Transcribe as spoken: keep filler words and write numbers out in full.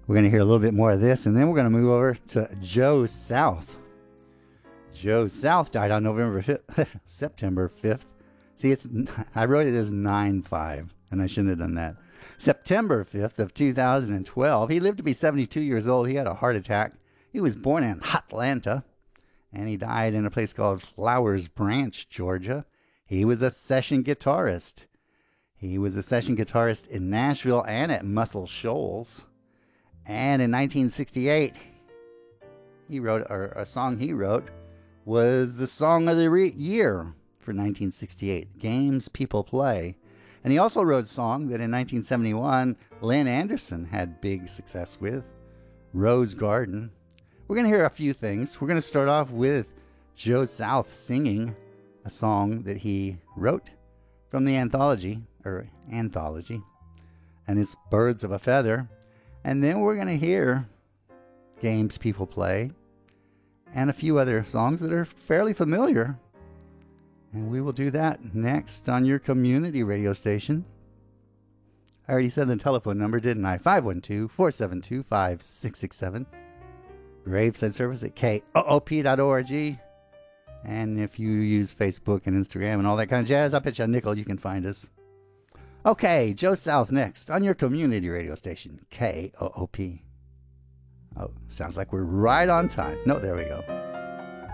We're going to hear a little bit more of this, and then we're going to move over to Joe South. Joe South died on November fifth, September fifth. See, it's I wrote it as nine five, and I shouldn't have done that. September fifth of two thousand twelve. He lived to be seventy-two years old. He had a heart attack. He was born in Atlanta, and he died in a place called Flowers Branch, Georgia. He was a session guitarist. He was a session guitarist in Nashville and at Muscle Shoals. And in nineteen sixty-eight, he wrote, or a song he wrote was the song of the re- year for nineteen sixty-eight, Games People Play. And he also wrote a song that in nineteen seventy-one, Lynn Anderson had big success with, Rose Garden. We're going to hear a few things. We're going to start off with Joe South singing a song that he wrote from the anthology, or anthology, and it's Birds of a Feather. And then we're going to hear Games People Play and a few other songs that are fairly familiar. And we will do that next on your community radio station. I already said the telephone number, didn't I? five one two, four seven two, five six six seven. Graveside service at K O O P dot org. And if you use Facebook and Instagram and all that kind of jazz, I'll bet you a nickel you can find us. Okay, Joe South next on your community radio station, K O O P. Oh, sounds like we're right on time. No, there we go.